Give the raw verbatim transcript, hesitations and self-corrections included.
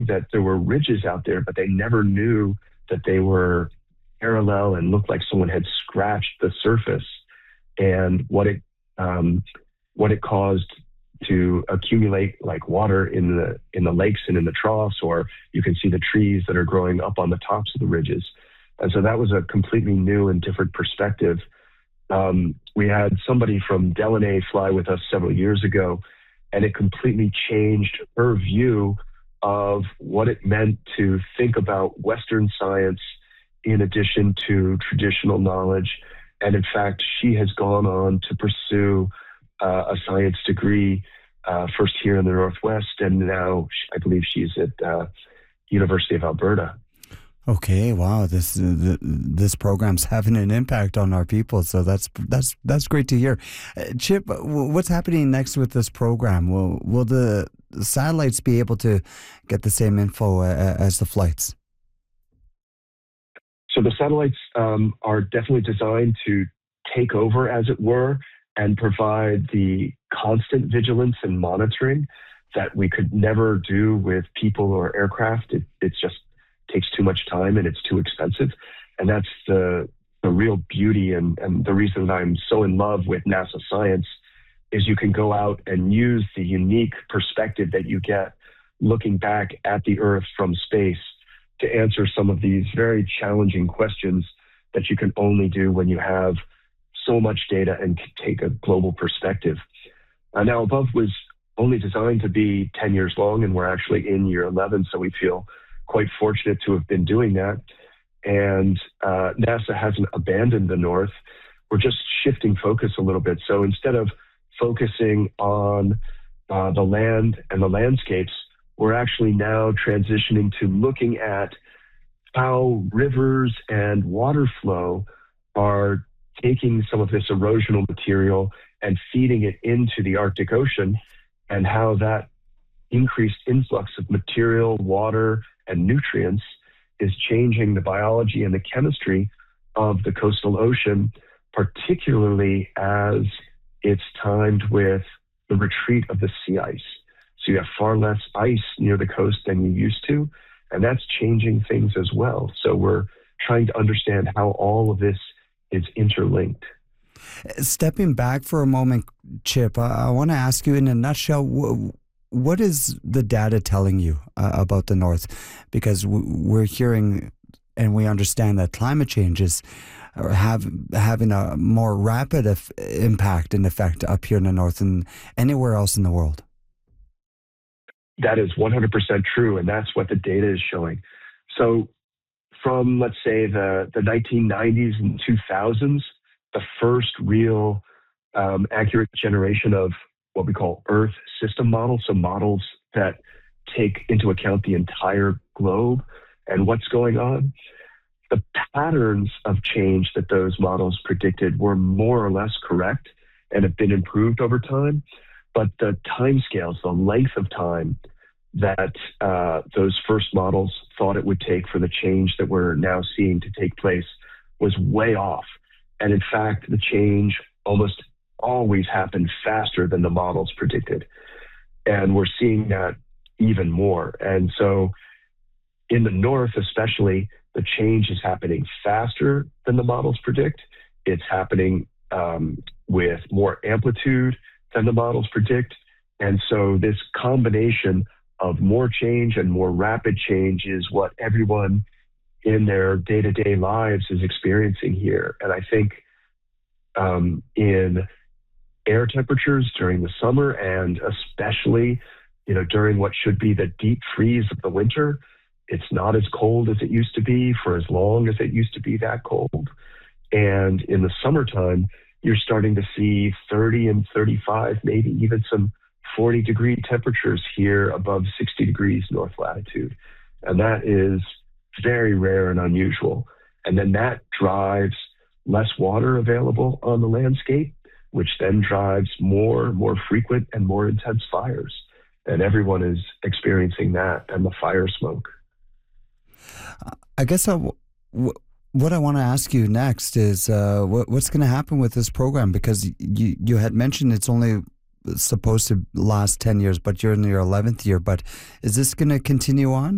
that there were ridges out there, but they never knew that they were parallel and looked like someone had scratched the surface, and what it um, what it caused to accumulate like water in the in the lakes and in the troughs, or you can see the trees that are growing up on the tops of the ridges. And so that was a completely new and different perspective. Um, we had somebody from Delaney fly with us several years ago, and it completely changed her view of what it meant to think about Western science in addition to traditional knowledge. And in fact, she has gone on to pursue uh, a science degree, uh, first here in the Northwest, and now I believe she's at uh, University of Alberta. Okay, wow, this uh, this program's having an impact on our people, so that's that's that's great to hear. Uh, Chip, what's happening next with this program? Will will the satellites be able to get the same info uh, as the flights? So the satellites um, are definitely designed to take over, as it were, and provide the constant vigilance and monitoring that we could never do with people or aircraft. It, it's just takes too much time and it's too expensive. And that's the the real beauty and, and the reason that I'm so in love with NASA science is you can go out and use the unique perspective that you get looking back at the Earth from space to answer some of these very challenging questions that you can only do when you have so much data and can take a global perspective. Uh, now, Above was only designed to be ten years long, and we're actually in year eleven, so we feel quite fortunate to have been doing that. And uh, NASA hasn't abandoned the North. We're just shifting focus a little bit. So instead of focusing on uh, the land and the landscapes, we're actually now transitioning to looking at how rivers and water flow are taking some of this erosional material and feeding it into the Arctic Ocean, and how that increased influx of material, water, and nutrients is changing the biology and the chemistry of the coastal ocean, particularly as it's timed with the retreat of the sea ice. So you have far less ice near the coast than you used to, and that's changing things as well. So we're trying to understand how all of this is interlinked. Stepping back for a moment, Chip, I, I want to ask you in a nutshell, wh- what is the data telling you uh, about the North? Because w- we're hearing and we understand that climate change is uh, have, having a more rapid ef- impact and effect up here in the North than anywhere else in the world. That is one hundred percent true, and that's what the data is showing. So from, let's say, the, the nineteen nineties and two thousands, the first real um, accurate generation of what we call Earth system models, so models that take into account the entire globe and what's going on, the patterns of change that those models predicted were more or less correct and have been improved over time. But the timescales, the length of time that uh, those first models thought it would take for the change that we're now seeing to take place was way off. And in fact, the change almost always happened faster than the models predicted. And we're seeing that even more. And so in the North, especially, the change is happening faster than the models predict. It's happening um, with more amplitude than the models predict. And so this combination of more change and more rapid change is what everyone in their day-to-day lives is experiencing here. And I think um, in air temperatures during the summer, and especially, you know, during what should be the deep freeze of the winter, it's not as cold as it used to be for as long as it used to be that cold. And in the summertime, you're starting to see thirty and thirty-five, maybe even some forty degree temperatures here above sixty degrees north latitude. And that is very rare and unusual. And then that drives less water available on the landscape, which then drives more, more frequent and more intense fires. And everyone is experiencing that and the fire smoke. I guess I, w- what I want to ask you next is uh, what, what's going to happen with this program? Because you, you had mentioned it's only supposed to last ten years, but you're in your eleventh year. But is this going to continue on?